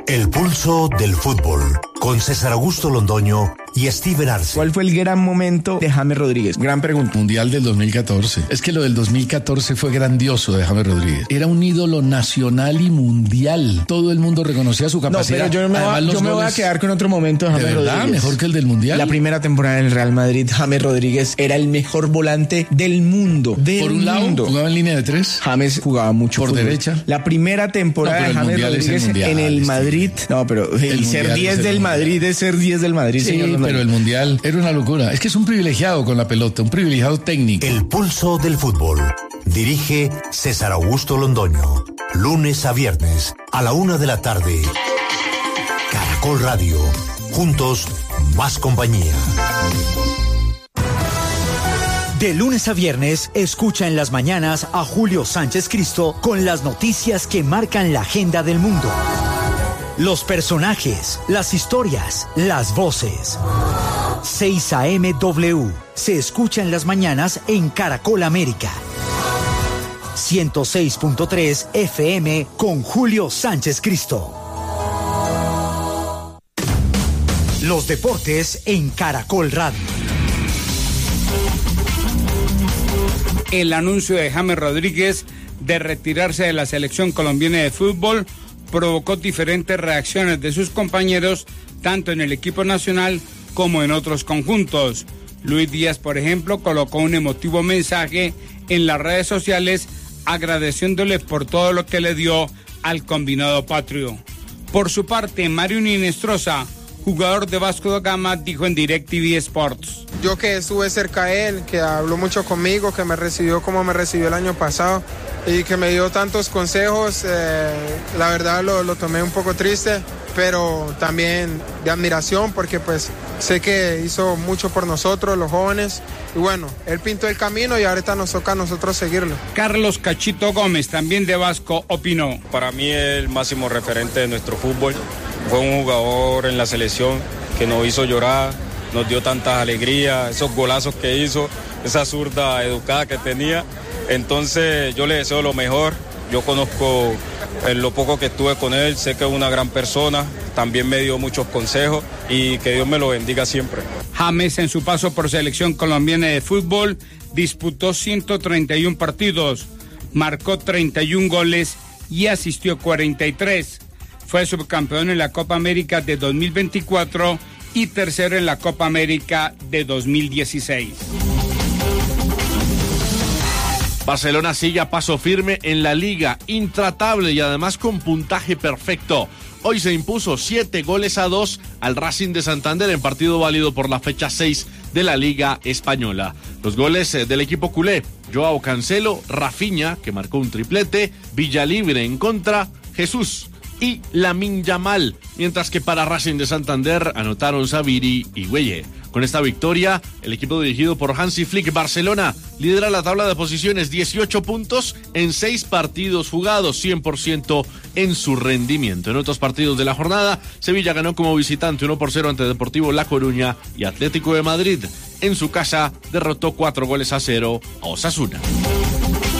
El pulso del fútbol, con César Augusto Londoño y Steven Arce. ¿Cuál fue el gran momento de James Rodríguez? Gran pregunta. Mundial del 2014. Es que lo del 2014 fue grandioso de James Rodríguez. Era un ídolo nacional y mundial. Todo el mundo reconocía su capacidad. No, pero yo me voy a quedar con otro momento de James ¿De verdad? Rodríguez. ¿Mejor que el del Mundial? La primera temporada en el Real Madrid, James Rodríguez era el mejor volante del mundo. Por un lado, jugaba en línea de 3. James jugaba mucho por fútbol. Derecha. La primera temporada de James Rodríguez en el Madrid. No, pero el ser 10 del Madrid es ser 10 del Madrid, sí, señor. Pero el Mundial era una locura. Es que es un privilegiado con la pelota, un privilegiado técnico. El pulso del fútbol. Dirige César Augusto Londoño. Lunes a viernes a la 1:00 p.m. Caracol Radio. Juntos, más compañía. De lunes a viernes, escucha en las mañanas a Julio Sánchez Cristo con las noticias que marcan la agenda del mundo. Los personajes, las historias, las voces. 6 a.m. W. Se escucha en las mañanas en Caracol América. 106.3 FM con Julio Sánchez Cristo. Los deportes en Caracol Radio. El anuncio de James Rodríguez de retirarse de la selección colombiana de fútbol provocó diferentes reacciones de sus compañeros, tanto en el equipo nacional como en otros conjuntos. Luis Díaz, por ejemplo, colocó un emotivo mensaje en las redes sociales agradeciéndole por todo lo que le dio al combinado patrio. Por su parte, Mario Inestrosa, jugador de Vasco da Gama, dijo en DirecTV Sports: yo que estuve cerca de él, que habló mucho conmigo, que me recibió como me recibió el año pasado y que me dio tantos consejos, la verdad lo tomé un poco triste, pero también de admiración porque pues sé que hizo mucho por nosotros, los jóvenes, y bueno, él pintó el camino y ahorita nos toca a nosotros seguirlo. Carlos Cachito Gómez, también de Vasco, opinó: para mí el máximo referente de nuestro fútbol. Fue un jugador en la selección que nos hizo llorar, nos dio tantas alegrías, esos golazos que hizo, esa zurda educada que tenía. Entonces yo le deseo lo mejor. Yo conozco en lo poco que estuve con él, sé que es una gran persona, también me dio muchos consejos y que Dios me lo bendiga siempre. James, en su paso por selección colombiana de fútbol, disputó 131 partidos, marcó 31 goles y asistió 43. Fue subcampeón en la Copa América de 2024 y tercero en la Copa América de 2016. Barcelona sigue a paso firme en la Liga, intratable y además con puntaje perfecto. Hoy se impuso 7-2 al Racing de Santander en partido válido por la fecha 6 de la Liga Española. Los goles del equipo culé: Joao Cancelo, Rafinha, que marcó un triplete, Villalibre en contra, Jesús y Lamine Yamal, mientras que para Racing de Santander anotaron Saviri y Güelle. Con esta victoria, el equipo dirigido por Hansi Flick Barcelona lidera la tabla de posiciones, 18 puntos en 6 partidos jugados, 100% en su rendimiento. En otros partidos de la jornada, Sevilla ganó como visitante 1-0 ante Deportivo La Coruña y Atlético de Madrid en su casa derrotó 4-0 a Osasuna.